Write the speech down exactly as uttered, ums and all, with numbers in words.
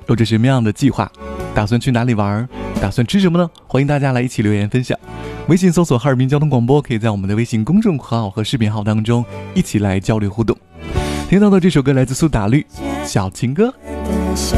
有着什么样的计划？打算去哪里玩？打算吃什么呢？欢迎大家来一起留言分享。微信搜索哈尔滨交通广播，可以在我们的微信公众号和视频号当中一起来交流互动。听到的这首歌来自苏打绿，小情歌。